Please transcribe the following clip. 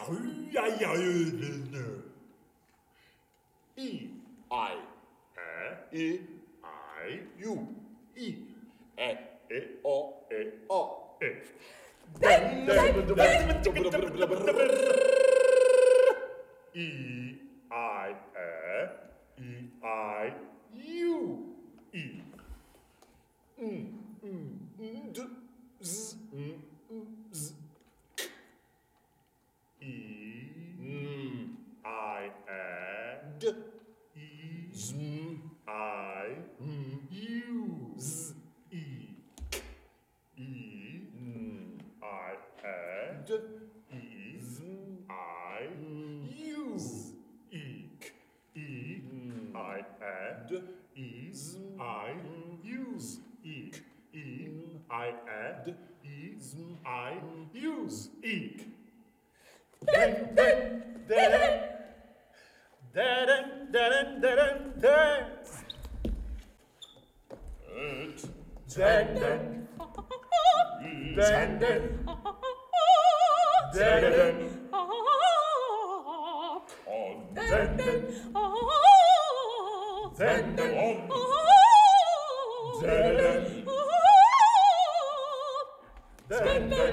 U. I. O. E. U. I. D. Z. Z. I. D. Z. I. U. Z. I. I. D. Z. I. U. Eek. I. D. Z. I. Use. Eek. I. D. Z. I. Use. Eek. Den. Then